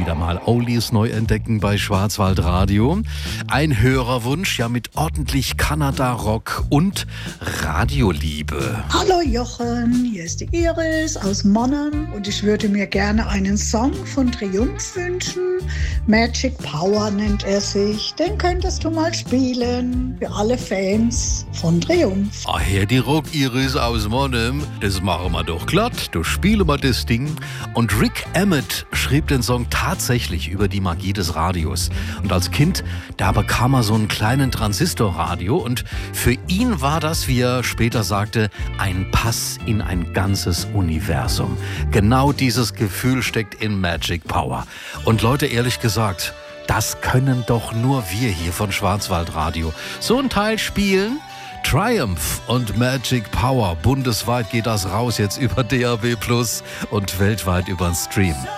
wieder mal Oldies neu entdecken bei Schwarzwaldradio. Ein Hörerwunsch, ja, mit ordentlich Kanada-Rock und Radioliebe. Hallo Jochen, hier ist die Iris aus Monnem und ich würde mir gerne einen Song von Triumph wünschen. Magic Power nennt er sich. Den könntest du mal spielen für alle Fans von Triumph. Ach, hier die Rock-Iris aus Monnem. Das machen wir doch glatt. Du spiele mal das Ding. Und Rick Emmett schrieb den Song tatsächlich über die Magie des Radios. Und als Kind, da bekam er so einen kleinen Transistorradio. Und für ihn war das, wie er später sagte, ein Pass in ein ganzes Universum. Genau dieses Gefühl steckt in Magic Power. Und Leute, ehrlich gesagt, das können doch nur wir hier von Schwarzwaldradio. So ein Teil spielen. Triumph und Magic Power. Bundesweit geht das raus jetzt über DAB+ und weltweit über den Stream.